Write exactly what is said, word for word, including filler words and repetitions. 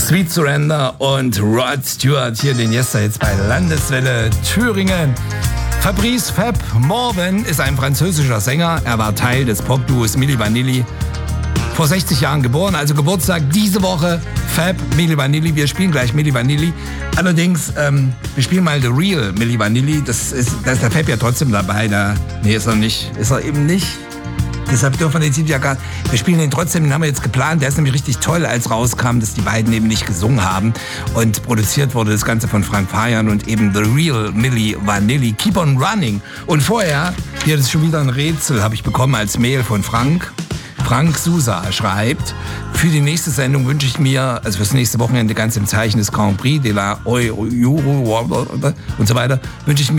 Sweet Surrender und Rod Stewart hier den Jester jetzt bei Landeswelle Thüringen. Fabrice Fab Morvan ist ein französischer Sänger. Er war Teil des Popduos Milli Vanilli. Vor sechzig Jahren geboren, also Geburtstag diese Woche. Fab, Milli Vanilli. Wir spielen gleich Milli Vanilli. Allerdings, ähm, wir spielen mal The Real Milli Vanilli. Das ist, da ist der Fab ja trotzdem dabei. Da, nee, ist er nicht. Ist er eben nicht. Deshalb dürfen wir den ja gar. Wir spielen den trotzdem, den haben wir jetzt geplant. Der ist nämlich richtig toll, als rauskam, dass die beiden eben nicht gesungen haben. Und produziert wurde das Ganze von Frank Farian und eben The Real Milli Vanilli. Keep on Running. Und vorher, hier ist schon wieder ein Rätsel, habe ich bekommen als Mail von Frank. Frank Sousa schreibt, für die nächste Sendung wünsche ich mir, also fürs nächste Wochenende ganz im Zeichen des Grand Prix de la Euro und so weiter, wünsche ich mir